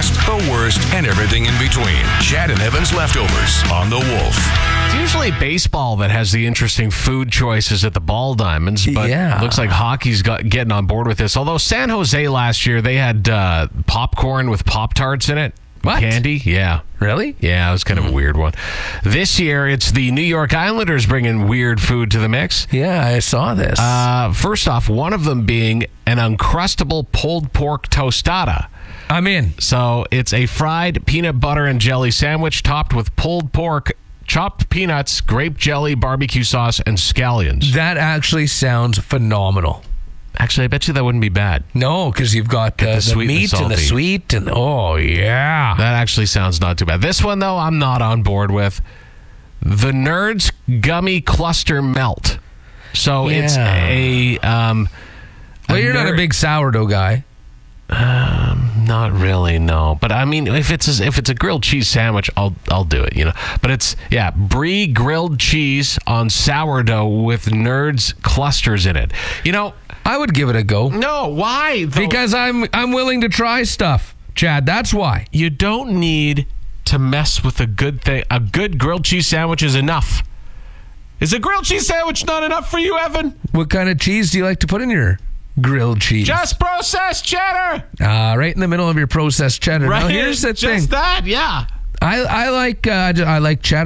best, the worst, and everything in between. Chad and Evan's Leftovers on The Wolf. It's usually baseball that has the interesting food choices at the Ball Diamonds, but it looks like hockey's getting on board with this. Although San Jose last year, they had popcorn with Pop-Tarts in it. What? Candy? Yeah. Really? Yeah, it was kind of a weird one. This year, it's the New York Islanders bringing weird food to the mix. Yeah, I saw this. First off, one of them being an Uncrustable pulled pork tostada. I'm in. So it's a fried peanut butter and jelly sandwich topped with pulled pork, chopped peanuts, grape jelly, barbecue sauce, and scallions. That actually sounds phenomenal. Actually, I bet you that wouldn't be bad. No, because you've got the sweet and meat and the salty. sweet, and oh, yeah. That actually sounds not too bad. This one, though, I'm not on board with. The Nerds Gummy Cluster Melt. So it's a... well, you're not a big sourdough guy. Not really, no. But I mean, if it's a grilled cheese sandwich, I'll do it, you know. But it's brie grilled cheese on sourdough with Nerds clusters in it. You know, I would give it a go. no, why? Because I'm willing to try stuff, Chad. That's why. You don't need to mess with a good thing. A good grilled cheese sandwich is enough. Is a grilled cheese sandwich not enough for you, Evan? What kind of cheese do you like to put in your grilled cheese? Just processed cheddar. Right in the middle of your processed cheddar. Right. Now, here's the thing. Just that, yeah. I like cheddar.